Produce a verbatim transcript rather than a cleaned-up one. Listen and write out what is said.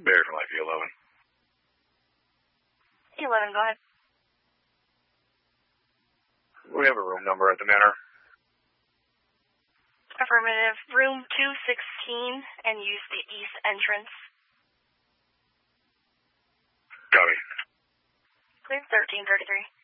Barry from I P eleven. eleven, go ahead. We have a room number at the manor. Affirmative. Room two sixteen, and use the east entrance. Copy. Clear thirteen thirty-three.